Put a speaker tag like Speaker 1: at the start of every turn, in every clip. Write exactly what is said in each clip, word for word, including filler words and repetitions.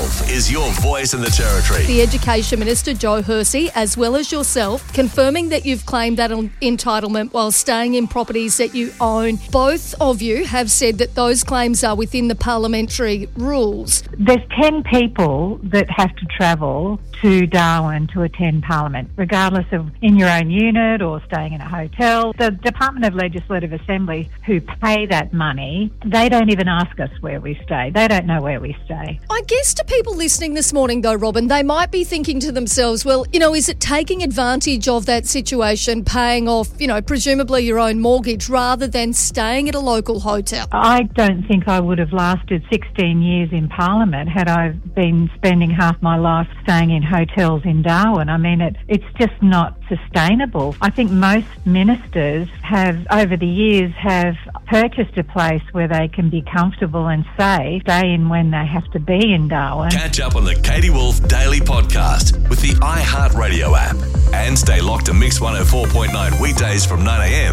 Speaker 1: Wolf is your voice in the Territory.
Speaker 2: The Education Minister, Joe Hersey, as well as yourself, confirming that you've claimed that entitlement while staying in properties that you own. Both of you have said that those claims are within the parliamentary rules.
Speaker 3: There's ten people that have to travel to Darwin to attend Parliament, regardless of in your own unit or staying in a hotel. The Department of Legislative Assembly, who pay that money, they don't even ask us where we stay. They don't know where we stay.
Speaker 2: I guess to people listening this morning, though, Robin, they might be thinking to themselves, well, you know, is it taking advantage of that situation, paying off, you know, presumably your own mortgage, rather than staying at a local hotel?
Speaker 3: I don't think I would have lasted sixteen years in Parliament had I been spending half my life staying in hotels in Darwin. I mean, it, it's just not sustainable. I think most ministers have, over the years, have purchased a place where they can be comfortable and safe, stay in when they have to be in Darwin.
Speaker 1: Catch up on the Katie Wolf Daily Podcast with the iHeartRadio app and stay locked to Mix one oh four point nine weekdays from nine a.m.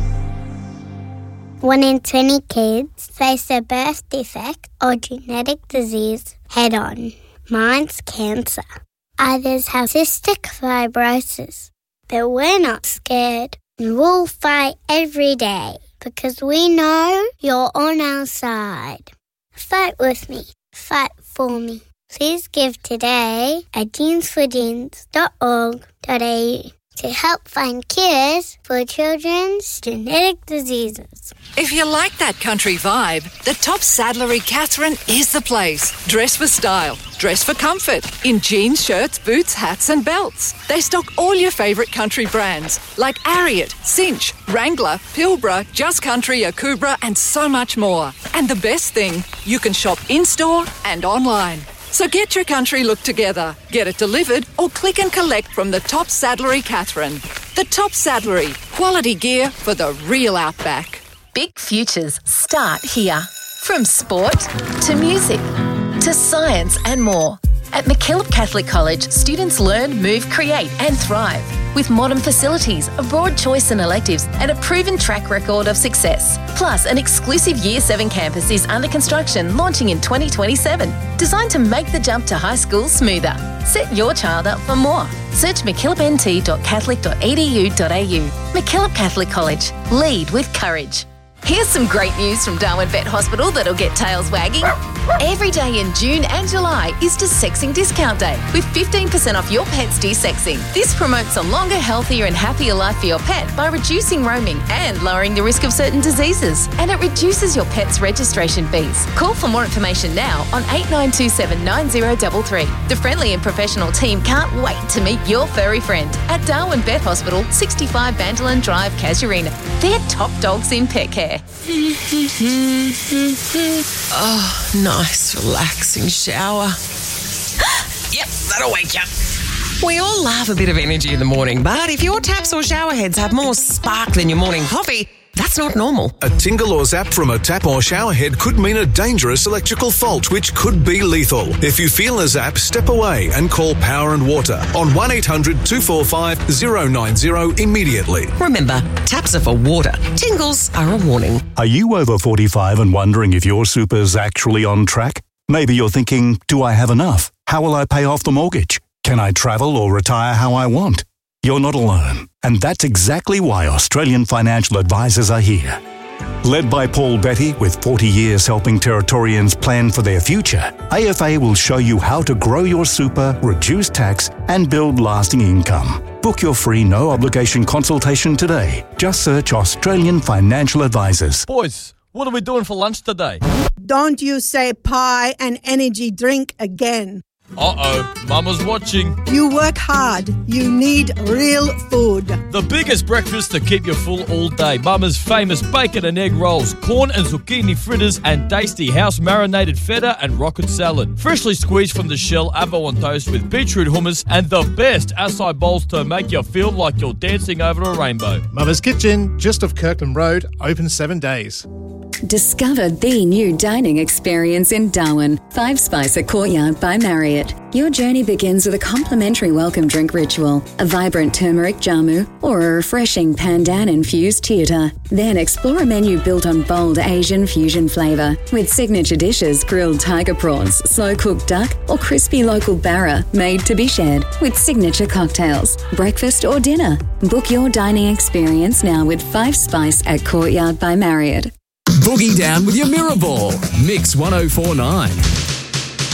Speaker 4: One in twenty kids face a birth defect or genetic disease head-on. Mine's cancer. Others have cystic fibrosis. But we're not scared, and we'll fight every day because we know you're on our side. Fight with me. Fight for me. Please give today at jeans for jeans dot org dot a u to help find cures for children's genetic diseases.
Speaker 5: If you like that country vibe, the Top Saddlery Catherine is the place. Dress for style, dress for comfort, in jeans, shirts, boots, hats and belts. They stock all your favourite country brands like Ariat, Cinch, Wrangler, Pilbara, Just Country, Akubra and so much more. And the best thing, you can shop in-store and online. So get your country look together, get it delivered or click and collect from the Top Saddlery Catherine. The Top Saddlery, quality gear for the real outback.
Speaker 6: Big futures start here. From sport to music to science and more. At MacKillop Catholic College, students learn, move, create and thrive. With modern facilities, a broad choice in electives and a proven track record of success. Plus, an exclusive Year seven campus is under construction, launching in twenty twenty-seven. Designed to make the jump to high school smoother. Set your child up for more. Search mackillop n t dot catholic dot e d u dot a u. MacKillop Catholic College. Lead with courage. Here's some great news from Darwin Vet Hospital that'll get tails wagging. Every day in June and July is Desexing Discount Day with fifteen percent off your pet's desexing. This promotes a longer, healthier and happier life for your pet by reducing roaming and lowering the risk of certain diseases. And it reduces your pet's registration fees. Call for more information now on eight nine two seven nine zero three three. The friendly and professional team can't wait to meet your furry friend at Darwin Vet Hospital, sixty-five Bandolan Drive, Casuarina. They're top dogs in pet care.
Speaker 7: Oh, nice, relaxing shower. Yep, that'll wake you up. We all love a bit of energy in the morning, but if your taps or shower heads have more spark than your morning coffee, that's not normal.
Speaker 8: A tingle or zap from a tap or shower head could mean a dangerous electrical fault, which could be lethal. If you feel a zap, step away and call Power and Water on one eight hundred two four five zero nine zero immediately.
Speaker 7: Remember, taps are for water. Tingles are a warning.
Speaker 9: Are you over forty-five and wondering if your super's actually on track? Maybe you're thinking, do I have enough? How will I pay off the mortgage? Can I travel or retire how I want? You're not alone, and that's exactly why Australian Financial Advisors are here. Led by Paul Betty, with forty years helping Territorians plan for their future, A F A will show you how to grow your super, reduce tax, and build lasting income. Book your free no-obligation consultation today. Just search Australian Financial Advisors.
Speaker 10: Boys, what are we doing for lunch today?
Speaker 11: Don't you say pie and energy drink again.
Speaker 10: Uh-oh, Mama's watching.
Speaker 11: You work hard. You need real food.
Speaker 10: The biggest breakfast to keep you full all day. Mama's famous bacon and egg rolls, corn and zucchini fritters, and tasty house-marinated feta and rocket salad. Freshly squeezed from the shell, avo on toast with beetroot hummus, and the best acai bowls to make you feel like you're dancing over a rainbow.
Speaker 12: Mama's Kitchen, just off Kirkland Road, open seven days. Discover the new dining experience in Darwin. Five Spice at Courtyard by Marriott. Your journey begins with a complimentary welcome drink ritual, a vibrant turmeric jamu, or a refreshing pandan-infused theatre. Then explore a menu built on bold Asian fusion flavour, with signature dishes grilled tiger prawns, slow-cooked duck, or crispy local barra made to be shared, with signature cocktails, breakfast or dinner. Book your dining experience now with Five Spice at Courtyard by Marriott.
Speaker 13: Boogie down with your mirror ball. Mix one oh four point nine.